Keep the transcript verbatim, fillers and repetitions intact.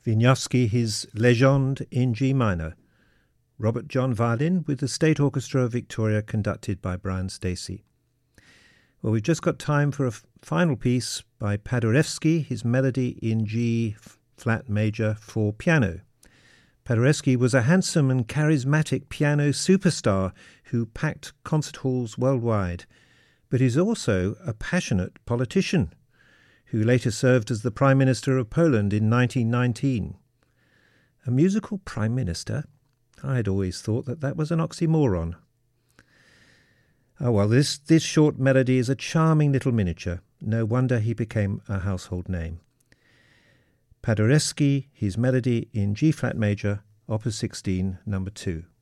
Wieniawski his Légende in G minor. Robert John violin with the State Orchestra of Victoria conducted by Brian Stacey. Well, we've just got time for a f- final piece by Paderewski, his Melody in G flat major for piano. Paderewski was a handsome and charismatic piano superstar who packed concert halls worldwide, but he's also a passionate politician who later served as the Prime Minister of Poland in nineteen nineteen. A musical Prime Minister? I'd always thought that that was an oxymoron. Oh well, this, this short melody is a charming little miniature. No wonder he became a household name. Paderewski, his Melody in G-flat major, Opus sixteen, number two.